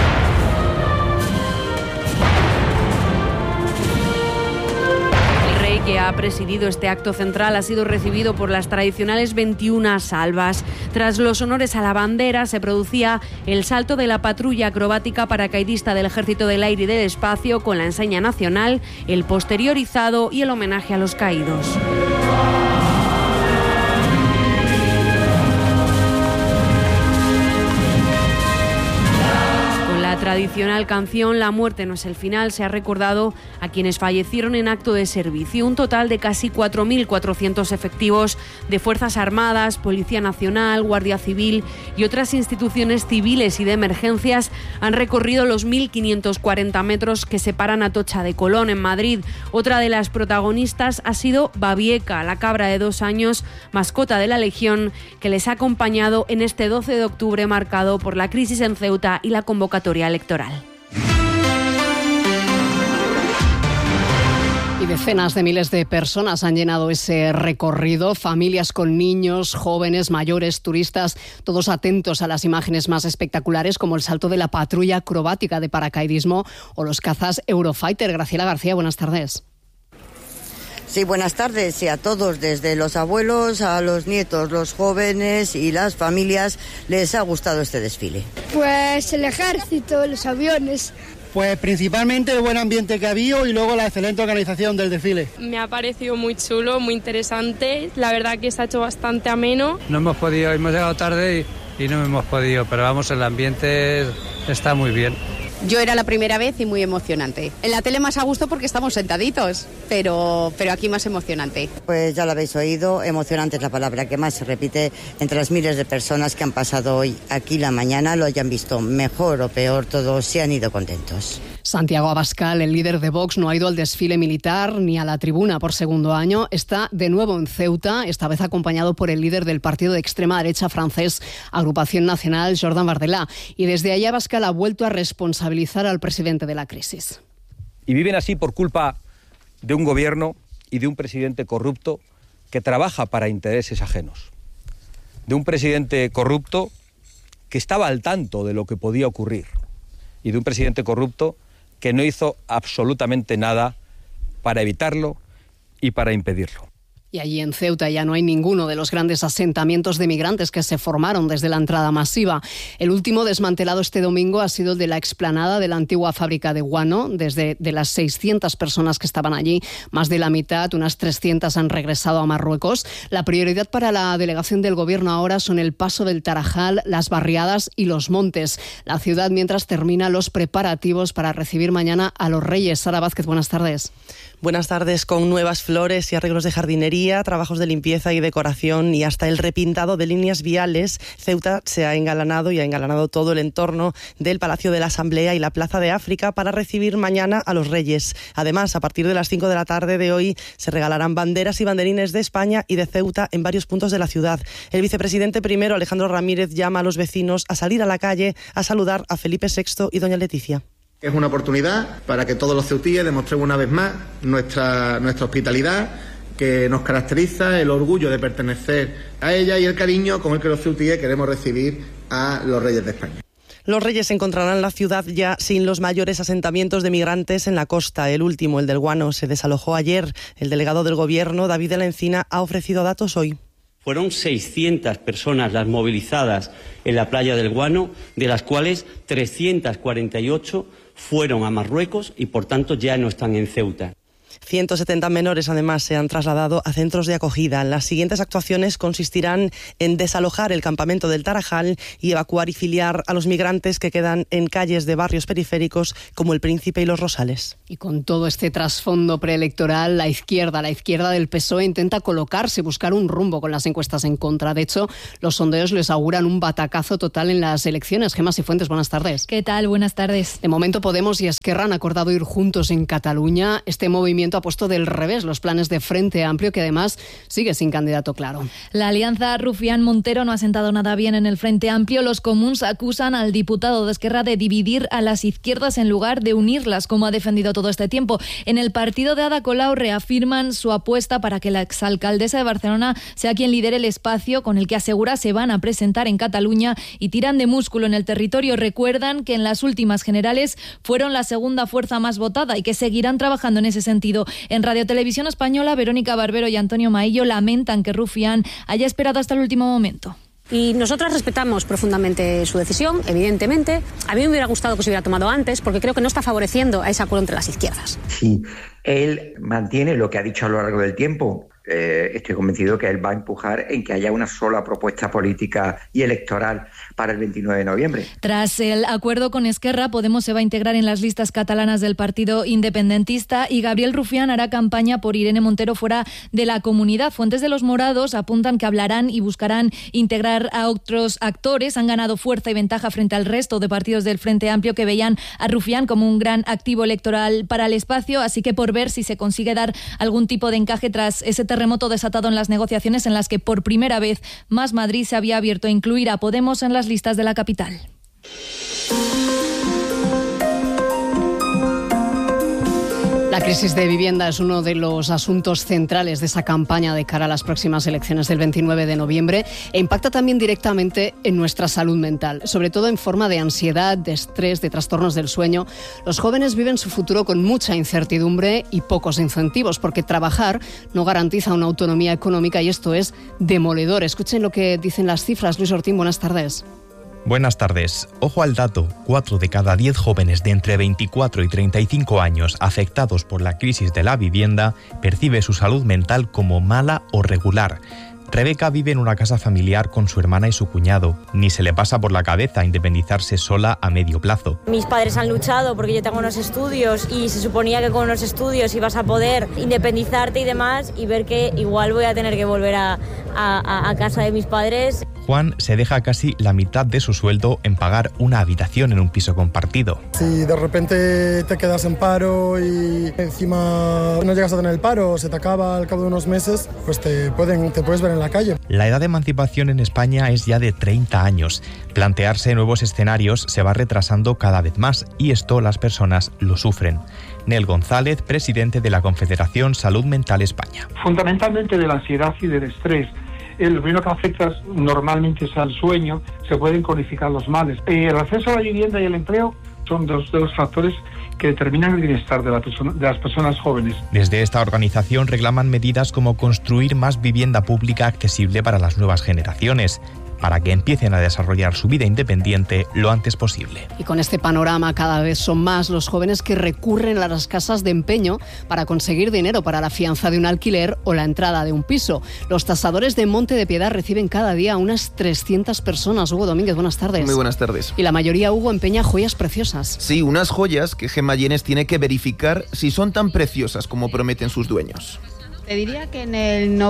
Que ha presidido este acto central ha sido recibido por las tradicionales 21 salvas. Tras los honores a la bandera se producía el salto de la patrulla acrobática paracaidista del Ejército del Aire y del Espacio con la enseña nacional, el posterior izado y el homenaje a los caídos. La tradicional canción La muerte no es el final se ha recordado a quienes fallecieron en acto de servicio. Un total de casi 4.400 efectivos de Fuerzas Armadas, Policía Nacional, Guardia Civil y otras instituciones civiles y de emergencias han recorrido los 1.540 metros que separan Atocha de Colón, en Madrid. Otra de las protagonistas ha sido Babieca, la cabra de 2 años, mascota de la Legión, que les ha acompañado en este 12 de octubre marcado por la crisis en Ceuta y la convocatoria electoral. Y decenas de miles de personas han llenado ese recorrido, familias con niños, jóvenes, mayores, turistas, todos atentos a las imágenes más espectaculares, como el salto de la patrulla acrobática de paracaidismo o los cazas Eurofighter. Graciela García, buenas tardes. Sí, buenas tardes, y a todos, desde los abuelos a los nietos, los jóvenes y las familias, les ha gustado este desfile. Pues el ejército, los aviones. Pues principalmente el buen ambiente que ha habido y luego la excelente organización del desfile. Me ha parecido muy chulo, muy interesante, la verdad que se ha hecho bastante ameno. No hemos podido, hemos llegado tarde y no hemos podido, pero vamos, el ambiente está muy bien. Yo era la primera vez y muy emocionante. En la tele más a gusto porque estamos sentaditos, pero aquí más emocionante. Pues ya lo habéis oído, emocionante es la palabra que más se repite entre las miles de personas que han pasado hoy aquí la mañana, lo hayan visto mejor o peor, todos se han ido contentos. Santiago Abascal, el líder de Vox, no ha ido al desfile militar ni a la tribuna por segundo año. Está de nuevo en Ceuta, esta vez acompañado por el líder del partido de extrema derecha francés, Agrupación Nacional, Jordan Bardella. Y desde allí Abascal ha vuelto a responsabilizar al presidente de la crisis. Y viven así por culpa de un gobierno y de un presidente corrupto que trabaja para intereses ajenos. De un presidente corrupto que estaba al tanto de lo que podía ocurrir. Y de un presidente corrupto que no hizo absolutamente nada para evitarlo y para impedirlo. Y allí en Ceuta ya no hay ninguno de los grandes asentamientos de migrantes que se formaron desde la entrada masiva. El último desmantelado este domingo ha sido el de la explanada de la antigua fábrica de guano. Desde las 600 personas que estaban allí, más de la mitad, unas 300, han regresado a Marruecos. La prioridad para la delegación del Gobierno ahora son el paso del Tarajal, las barriadas y los montes. La ciudad, mientras, termina los preparativos para recibir mañana a los Reyes. Sara Vázquez, buenas tardes. Buenas tardes. Con nuevas flores y arreglos de jardinería, trabajos de limpieza y decoración y hasta el repintado de líneas viales, Ceuta se ha engalanado todo el entorno del Palacio de la Asamblea y la Plaza de África para recibir mañana a los Reyes. Además, a partir de las 5 de la tarde de hoy se regalarán banderas y banderines de España y de Ceuta en varios puntos de la ciudad. El vicepresidente primero, Alejandro Ramírez, llama a los vecinos a salir a la calle a saludar a Felipe VI y doña Leticia. Es una oportunidad para que todos los ceutíes demostremos una vez más nuestra hospitalidad, que nos caracteriza, el orgullo de pertenecer a ella y el cariño con el que los ceutíes queremos recibir a los Reyes de España. Los Reyes encontrarán la ciudad ya sin los mayores asentamientos de migrantes en la costa. El último, el del Guano, se desalojó ayer. El delegado del Gobierno, David de la Encina, ha ofrecido datos hoy. Fueron 600 personas las movilizadas en la playa del Guano, de las cuales 348 fueron a Marruecos y, por tanto, ya no están en Ceuta. 170 menores, además, se han trasladado a centros de acogida. Las siguientes actuaciones consistirán en desalojar el campamento del Tarajal y evacuar y filiar a los migrantes que quedan en calles de barrios periféricos como El Príncipe y Los Rosales. Y con todo este trasfondo preelectoral, la izquierda del PSOE intenta colocarse, buscar un rumbo con las encuestas en contra. De hecho, los sondeos les auguran un batacazo total en las elecciones. Gemma Cifuentes, buenas tardes. ¿Qué tal? Buenas tardes. De momento, Podemos y Esquerra han acordado ir juntos en Cataluña. Este movimiento ha puesto del revés los planes de Frente Amplio, que además sigue sin candidato claro. La alianza Rufián-Montero no ha sentado nada bien en el Frente Amplio. Los comuns acusan al diputado de Esquerra de dividir a las izquierdas en lugar de unirlas, como ha defendido todo este tiempo. En el partido de Ada Colau reafirman su apuesta para que la exalcaldesa de Barcelona sea quien lidere el espacio con el que asegura se van a presentar en Cataluña, y tiran de músculo en el territorio. Recuerdan que en las últimas generales fueron la segunda fuerza más votada y que seguirán trabajando en ese sentido. En Radio Televisión Española, Verónica Barbero y Antonio Maillo lamentan que Rufián haya esperado hasta el último momento. Y nosotras respetamos profundamente su decisión, evidentemente. A mí me hubiera gustado que se hubiera tomado antes, porque creo que no está favoreciendo a ese acuerdo entre las izquierdas. Si él mantiene lo que ha dicho a lo largo del tiempo, estoy convencido que él va a empujar en que haya una sola propuesta política y electoral para el 29 de noviembre. Tras el acuerdo con Esquerra, Podemos se va a integrar en las listas catalanas del partido independentista y Gabriel Rufián hará campaña por Irene Montero fuera de la comunidad. Fuentes de los morados apuntan que hablarán y buscarán integrar a otros actores. Han ganado fuerza y ventaja frente al resto de partidos del Frente Amplio, que veían a Rufián como un gran activo electoral para el espacio, así que por ver si se consigue dar algún tipo de encaje tras ese terremoto desatado en las negociaciones en las que por primera vez Más Madrid se había abierto a incluir a Podemos en las listas de la capital. La crisis de vivienda es uno de los asuntos centrales de esa campaña de cara a las próximas elecciones del 29 de noviembre e impacta también directamente en nuestra salud mental, sobre todo en forma de ansiedad, de estrés, de trastornos del sueño. Los jóvenes viven su futuro con mucha incertidumbre y pocos incentivos, porque trabajar no garantiza una autonomía económica y esto es demoledor. Escuchen lo que dicen las cifras. Luis Ortín, buenas tardes. Buenas tardes. Ojo al dato, 4 de cada 10 jóvenes de entre 24 y 35 años afectados por la crisis de la vivienda percibe su salud mental como mala o regular. Rebeca vive en una casa familiar con su hermana y su cuñado. Ni se le pasa por la cabeza independizarse sola a medio plazo. Mis padres han luchado porque yo tengo unos estudios y se suponía que con unos estudios ibas a poder independizarte y demás, y ver que igual voy a tener que volver a casa de mis padres. Juan se deja casi la mitad de su sueldo en pagar una habitación en un piso compartido. Si de repente te quedas en paro y encima no llegas a tener el paro, se te acaba al cabo de unos meses, pues te puedes ver en la calle. La edad de emancipación en España es ya de 30 años. Plantearse nuevos escenarios se va retrasando cada vez más y esto las personas lo sufren. Nel González, presidente de la Confederación Salud Mental España. Fundamentalmente de la ansiedad y del estrés. Lo primero que afecta normalmente es al sueño, se pueden cronificar los males. El acceso a la vivienda y el empleo son dos factores que determinan el bienestar de las personas jóvenes. Desde esta organización reclaman medidas como construir más vivienda pública accesible para las nuevas generaciones, para que empiecen a desarrollar su vida independiente lo antes posible. Y con este panorama cada vez son más los jóvenes que recurren a las casas de empeño para conseguir dinero para la fianza de un alquiler o la entrada de un piso. Los tasadores de Monte de Piedad reciben cada día unas 300 personas. Hugo Domínguez, buenas tardes. Muy buenas tardes. Y la mayoría, Hugo, empeña joyas preciosas. Sí, unas joyas que Gemma Llenes tiene que verificar si son tan preciosas como prometen sus dueños. Te diría que en el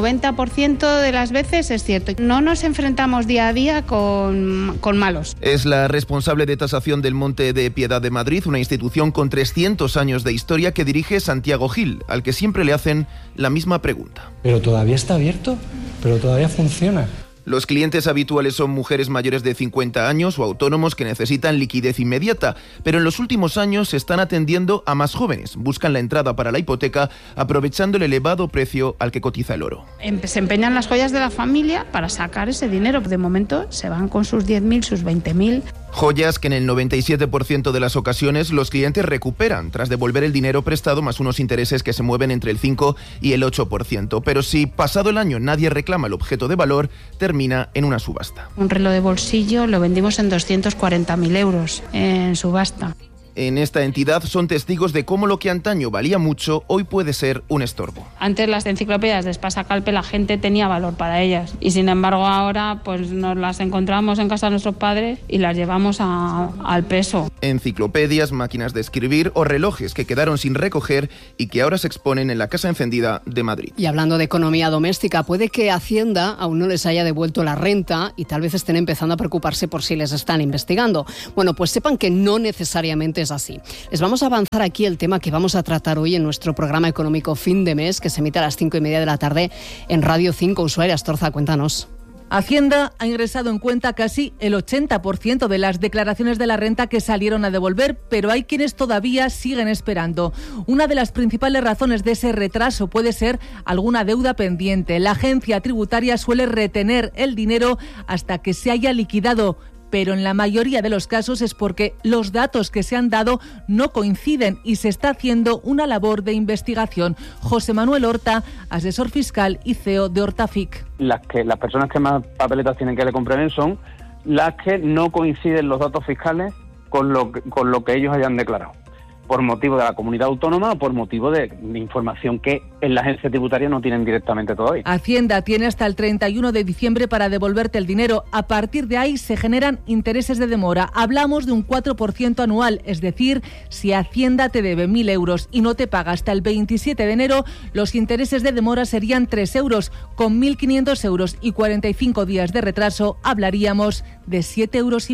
90% de las veces es cierto. No nos enfrentamos día a día con malos. Es la responsable de tasación del Monte de Piedad de Madrid, una institución con 300 años de historia que dirige Santiago Gil, al que siempre le hacen la misma pregunta. ¿Pero todavía está abierto? ¿Pero todavía funciona? Los clientes habituales son mujeres mayores de 50 años o autónomos que necesitan liquidez inmediata, pero en los últimos años se están atendiendo a más jóvenes. Buscan la entrada para la hipoteca aprovechando el elevado precio al que cotiza el oro. Se empeñan las joyas de la familia para sacar ese dinero. De momento se van con sus 10.000, sus 20.000. Joyas que en el 97% de las ocasiones los clientes recuperan tras devolver el dinero prestado más unos intereses que se mueven entre el 5 y el 8%. Pero si pasado el año nadie reclama el objeto de valor, termina en una subasta. Un reloj de bolsillo lo vendimos en 240.000 euros en subasta. En esta entidad son testigos de cómo lo que antaño valía mucho, hoy puede ser un estorbo. Antes las enciclopedias de Espasa-Calpe la gente tenía valor para ellas y sin embargo ahora pues nos las encontramos en casa de nuestros padres y las llevamos al peso. Enciclopedias, máquinas de escribir o relojes que quedaron sin recoger y que ahora se exponen en la Casa Encendida de Madrid. Y hablando de economía doméstica, puede que Hacienda aún no les haya devuelto la renta y tal vez estén empezando a preocuparse por si les están investigando. Bueno, pues sepan que no necesariamente es así. Les vamos a avanzar aquí el tema que vamos a tratar hoy en nuestro programa económico Fin de Mes, que se emite a las 5:30 de la tarde en Radio 5. Ushuaia Astorza, cuéntanos. Hacienda ha ingresado en cuenta casi el 80% de las declaraciones de la renta que salieron a devolver, pero hay quienes todavía siguen esperando. Una de las principales razones de ese retraso puede ser alguna deuda pendiente. La agencia tributaria suele retener el dinero hasta que se haya liquidado, pero en la mayoría de los casos es porque los datos que se han dado no coinciden y se está haciendo una labor de investigación. José Manuel Horta, asesor fiscal y CEO de Hortafic. Las personas que más papeletas tienen que le comprueben son las que no coinciden los datos fiscales con lo que ellos hayan declarado, por motivo de la comunidad autónoma o por motivo de información que en la agencia tributaria no tienen directamente todavía. Hacienda tiene hasta el 31 de diciembre para devolverte el dinero. A partir de ahí se generan intereses de demora. Hablamos de un 4% anual, es decir, si Hacienda te debe 1.000 euros y no te paga hasta el 27 de enero, los intereses de demora serían 3 euros. Con 1.500 euros y 45 días de retraso, hablaríamos de 7,5 euros.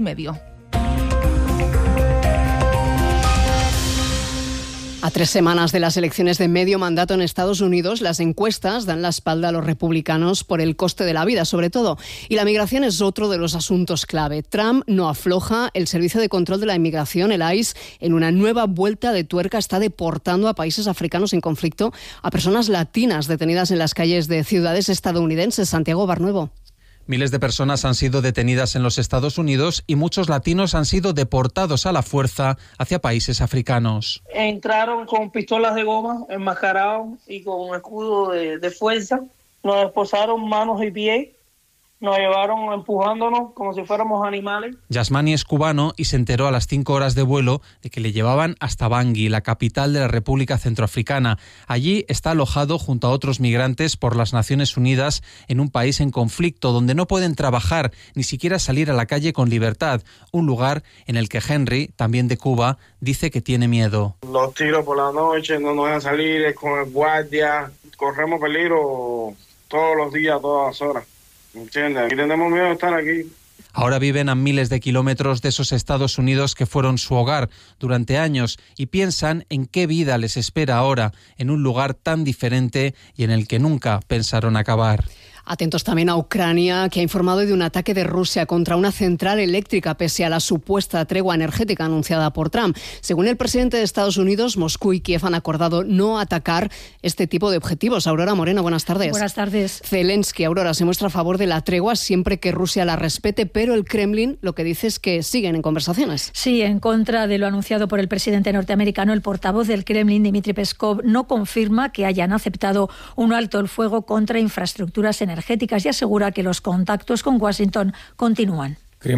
A 3 semanas de las elecciones de medio mandato en Estados Unidos, las encuestas dan la espalda a los republicanos por el coste de la vida, sobre todo. Y la migración es otro de los asuntos clave. Trump no afloja. El Servicio de Control de la Inmigración, el ICE, en una nueva vuelta de tuerca está deportando a países africanos en conflicto a personas latinas detenidas en las calles de ciudades estadounidenses. Santiago Barnuevo. Miles de personas han sido detenidas en los Estados Unidos y muchos latinos han sido deportados a la fuerza hacia países africanos. Entraron con pistolas de goma, enmascarados y con un escudo de fuerza. Nos esposaron manos y pies. Nos llevaron empujándonos como si fuéramos animales. Yasmani es cubano y se enteró a las 5 horas de vuelo de que le llevaban hasta Bangui, la capital de la República Centroafricana. Allí está alojado junto a otros migrantes por las Naciones Unidas en un país en conflicto donde no pueden trabajar ni siquiera salir a la calle con libertad. Un lugar en el que Henry, también de Cuba, dice que tiene miedo. Los tiros por la noche, no nos dejan salir con el guardia. Corremos peligro todos los días, todas las horas. ¿Entiendes? Y tenemos miedo de estar aquí. Ahora viven a miles de kilómetros de esos Estados Unidos que fueron su hogar durante años y piensan en qué vida les espera ahora en un lugar tan diferente y en el que nunca pensaron acabar. Atentos también a Ucrania, que ha informado de un ataque de Rusia contra una central eléctrica pese a la supuesta tregua energética anunciada por Trump. Según el presidente de Estados Unidos, Moscú y Kiev han acordado no atacar este tipo de objetivos. Aurora Moreno, buenas tardes. Buenas tardes. Zelensky, Aurora, se muestra a favor de la tregua siempre que Rusia la respete, pero el Kremlin lo que dice es que siguen en conversaciones. Sí, en contra de lo anunciado por el presidente norteamericano, el portavoz del Kremlin, Dmitry Peskov, no confirma que hayan aceptado un alto el fuego contra infraestructuras energéticas y asegura que los contactos con Washington continúan. El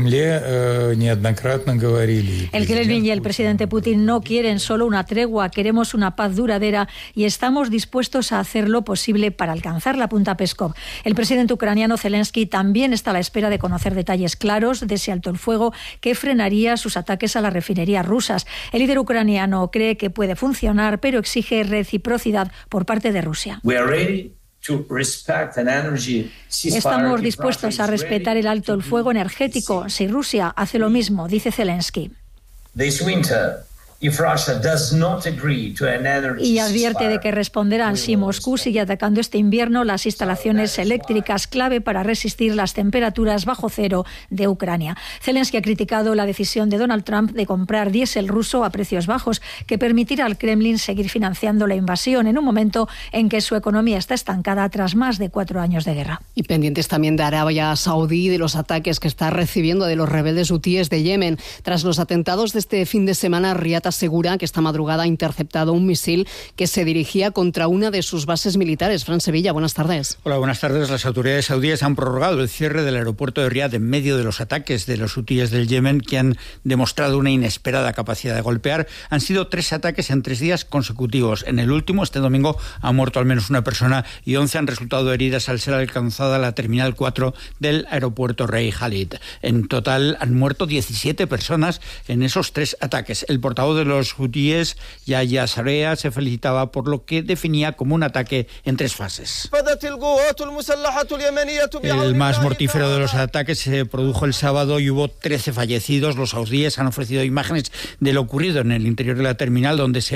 Kremlin y el presidente Putin no quieren solo una tregua, queremos una paz duradera y estamos dispuestos a hacer lo posible para alcanzarla, apunta Peskov. El presidente ucraniano Zelensky también está a la espera de conocer detalles claros de ese alto el fuego que frenaría sus ataques a las refinerías rusas. El líder ucraniano cree que puede funcionar, pero exige reciprocidad por parte de Rusia. Estamos dispuestos a respetar el alto el fuego energético si Rusia hace lo mismo, dice Zelensky. Y advierte de que responderán si Moscú sigue atacando este invierno las instalaciones eléctricas clave para resistir las temperaturas bajo cero de Ucrania. Zelensky ha criticado la decisión de Donald Trump de comprar diésel ruso a precios bajos, que permitirá al Kremlin seguir financiando la invasión en un momento en que su economía está estancada tras más de 4 años de guerra. Y pendientes también de Arabia Saudí y de los ataques que está recibiendo de los rebeldes hutíes de Yemen. Tras los atentados de este fin de semana, Riad asegura que esta madrugada ha interceptado un misil que se dirigía contra una de sus bases militares. Fran Sevilla, buenas tardes. Hola, buenas tardes. Las autoridades saudíes han prorrogado el cierre del aeropuerto de Riad en medio de los ataques de los hutíes del Yemen, que han demostrado una inesperada capacidad de golpear. Han sido 3 ataques en 3 días consecutivos. En el último, este domingo, ha muerto al menos una persona y 11 han resultado heridas al ser alcanzada la terminal 4 del aeropuerto Rey Khalid. En total han muerto 17 personas en esos 3 ataques. El portavoz de los hutíes, Yahya Sarea, se felicitaba por lo que definía como un ataque en 3 fases. El más mortífero de los ataques se produjo el sábado y hubo 13 fallecidos. Los saudíes han ofrecido imágenes de lo ocurrido en el interior de la terminal, donde se